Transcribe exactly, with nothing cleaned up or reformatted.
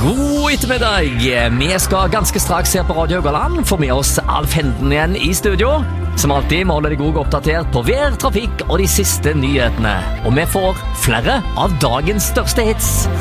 God ettermiddag. Vi skal ganske straks her på Radio Haugaland få med oss Alf Henden igjen i studio. Som alltid må holde deg godt oppdatert på vær, trafikk og de siste nyhetene. Og vi får flere av dagens største hits.